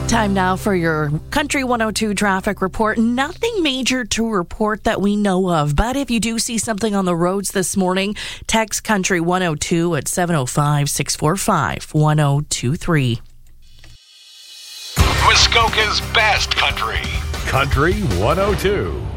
Time now for your Country 102 traffic report. Nothing major to report that we know of, but if you do see something on the roads this morning, text Country 102 at 705-645-1023. Muskoka's best country. Country 102.